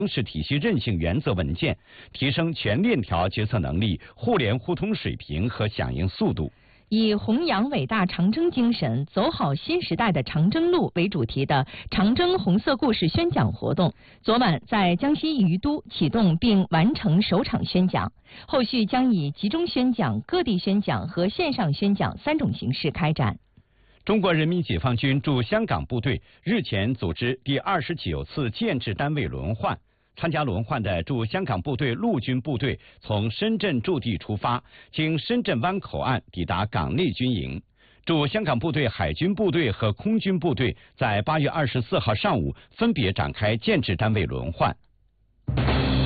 公示体系韧性原则文件，提升全链条决策能力、互联互通水平和响应速度。 以弘扬伟大长征精神，走好新时代的长征路为主题的长征红色故事宣讲活动，昨晚在江西宜都启动并完成首场宣讲，后续将以集中宣讲、各地宣讲和线上宣讲3种形式开展。 中国人民解放军驻香港部队日前组织第29次建制单位轮换。参加轮换的驻香港部队陆军部队从深圳驻地出发，经深圳湾口岸抵达港内军营。驻香港部队海军部队和空军部队在8月24号上午分别展开建制单位轮换。 您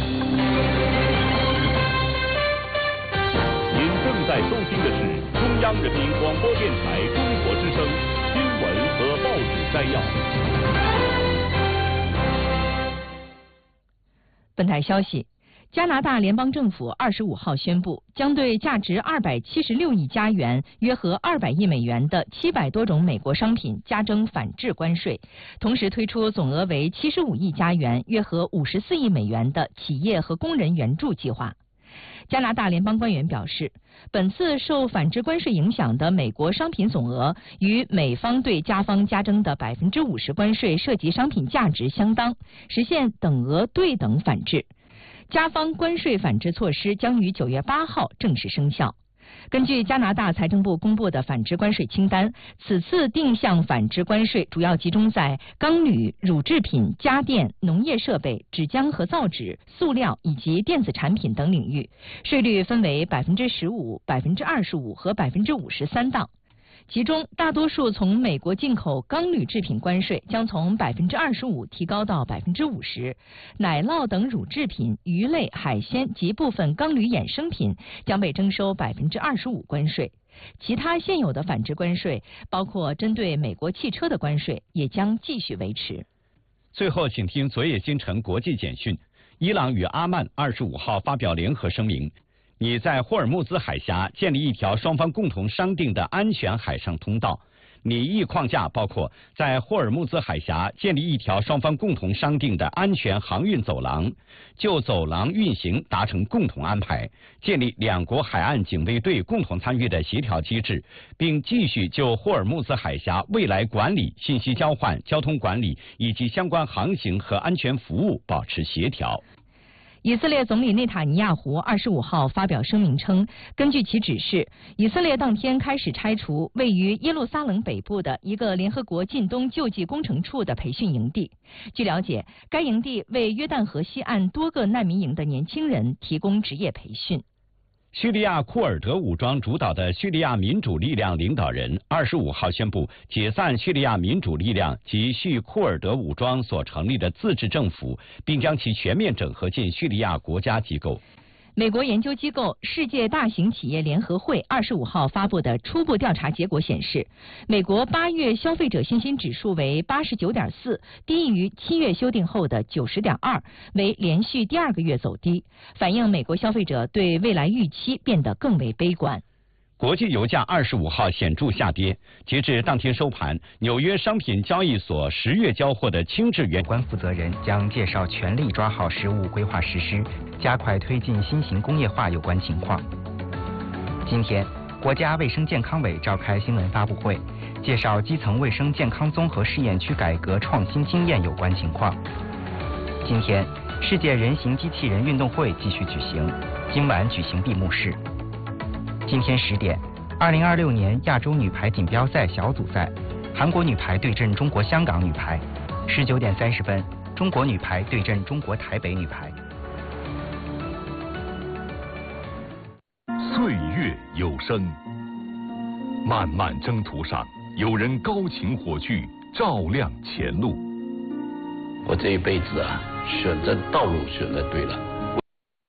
正在收听的是中央人民广播电台中国之声新闻和报纸摘要。 本台消息，加拿大联邦政府25号宣布，将对价值276亿加元（约合200亿美元）的700多种美国商品加征反制关税，同时推出总额为75亿加元（约合54亿美元）的企业和工人援助计划。加拿大联邦官员表示，本次受反制关税影响的美国商品总额与美方对加方加征的50%关税涉及商品价值相当，实现等额对等反制。加方关税反制措施将于9月8号正式生效。根据加拿大财政部公布的反制关税清单，此次定向反制关税主要集中在钢铝、乳制品、家电、农业设备、纸浆和造纸、塑料以及电子产品等领域，税率分为15%、25%和53%档。其中，大多数从美国进口钢铝制品关税将从25%提高到50%，奶酪等乳制品、鱼类、海鲜及部分钢铝衍生品将被征收25%关税。其他现有的反制关税，包括针对美国汽车的关税，也将继续维持。 最后，请听昨夜星辰国际简讯：伊朗与阿曼25号发表联合声明。拟在霍尔木兹海峡建立一条双方共同商定的安全海上通道。拟议框架包括在霍尔木兹海峡建立一条双方共同商定的安全航运走廊，就走廊运行达成共同安排，建立2国海岸警卫队共同参与的协调机制，并继续就霍尔木兹海峡未来管理、信息交换、交通管理以及相关航行和安全服务保持协调。 以色列总理内塔尼亚胡25号发表声明称，根据其指示，以色列当天开始拆除位于耶路撒冷北部的一个联合国近东救济工程处的培训营地。据了解，该营地为约旦河西岸多个难民营的年轻人提供职业培训。 叙利亚库尔德武装主导的叙利亚民主力量领导人25号宣布解散叙利亚民主力量及叙库尔德武装所成立的自治政府，并将其全面整合进叙利亚国家机构。 美国研究机构世界大型企业联合会25号发布的初步调查结果显示，美国8月消费者信心指数为89.4，低于7月修订后的90.2，为连续第2个月走低，反映美国消费者对未来预期变得更为悲观。 国际油价25号显著下跌，截至当天收盘，纽约商品交易所10月交货的轻质原关负责人将介绍全力抓好实务规划实施，加快推进新型工业化有关情况。今天，国家卫生健康委召开新闻发布会，介绍基层卫生健康综合试验区改革创新经验有关情况。今天，世界人形机器人运动会继续举行，今晚举行闭幕式。今天10点，2026年亚洲女排锦标赛小组赛，韩国女排对阵中国香港女排。19点30分，中国女排对阵中国台北女排。 岁月有声，漫漫征途上，有人高擎火炬，照亮前路。 我这一辈子啊，选择道路选择对了。